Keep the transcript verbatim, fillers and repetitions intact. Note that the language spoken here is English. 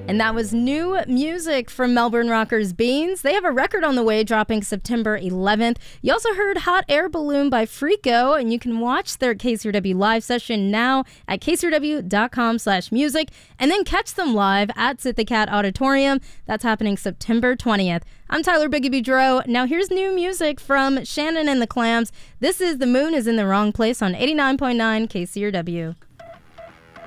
And that was new music from Melbourne rockers Beans. They have a record on the way dropping September eleventh. You also heard Hot Air Balloon by Freako, and you can watch their K C R W live session now at k c r w dot com slash music, and then catch them live at Sit the Cat Auditorium. That's happening September twentieth. I'm Tyler Biggie Boudreau. Now here's new music from Shannon and the Clams. This is The Moon is in the Wrong Place on eighty-nine point nine K C R W.